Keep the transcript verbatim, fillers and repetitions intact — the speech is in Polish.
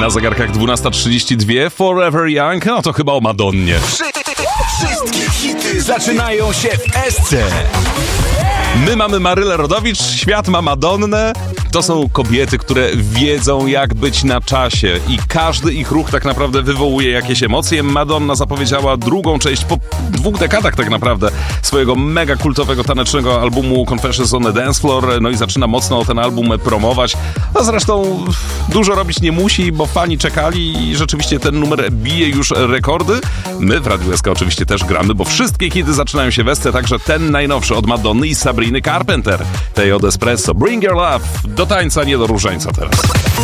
Na zegarkach dwunasta trzydzieści dwa, Forever Young, no to chyba o Madonnie. Wszystkie hity zaczynają się w Esce. My mamy Marylę Rodowicz, świat ma Madonnę. To są kobiety, które wiedzą, jak być na czasie i każdy ich ruch tak naprawdę wywołuje jakieś emocje. Madonna zapowiedziała drugą część po dwóch dekadach tak naprawdę swojego mega kultowego tanecznego albumu Confessions on the Dance Floor, no i zaczyna mocno ten album promować. A zresztą dużo robić nie musi, bo fani czekali i rzeczywiście ten numer bije już rekordy. My w Radiu S K oczywiście też gramy, bo wszystkie hity zaczynają się w Esce, także ten najnowszy od Madonny i Sabriny Carpenter, tej od Espresso. Bring Your Love. Do tańca, nie do różańca teraz.